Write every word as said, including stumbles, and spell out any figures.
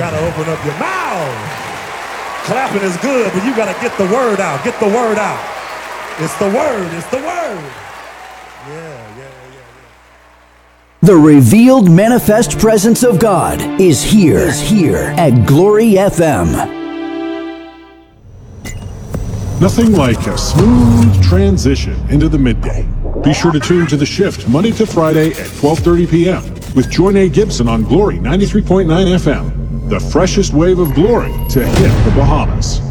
gotta open up your mouth. Clapping is good, but you gotta get the word out. Get the word out. It's the word. It's the word. Yeah, yeah, yeah, yeah. The revealed manifest presence of God is here, is here at Glory F M. Nothing like a smooth transition into the midday. Be sure to tune to The Shift Monday to Friday at twelve thirty p.m. with Joyne Gibson on Glory ninety-three point nine F M. The freshest wave of glory to hit the Bahamas.